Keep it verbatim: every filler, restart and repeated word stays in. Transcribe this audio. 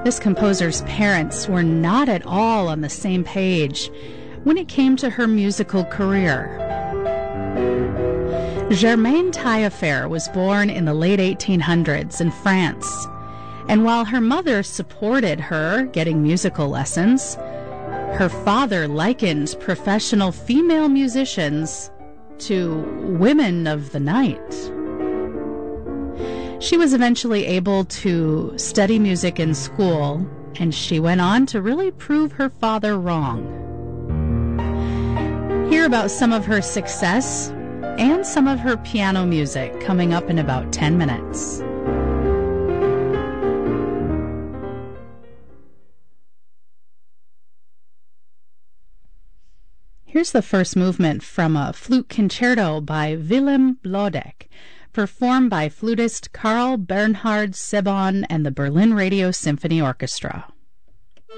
This composer's parents were not at all on the same page when it came to her musical career. Germaine Taillefer was born in the late eighteen hundreds in France, and while her mother supported her getting musical lessons, her father likened professional female musicians to women of the night. She was eventually able to study music in school, and she went on to really prove her father wrong. Hear about some of her success and some of her piano music coming up in about ten minutes. Here's the first movement from a flute concerto by Willem Bloedek, performed by flutist Carl Bernhard Sebon and the Berlin Radio Symphony Orchestra.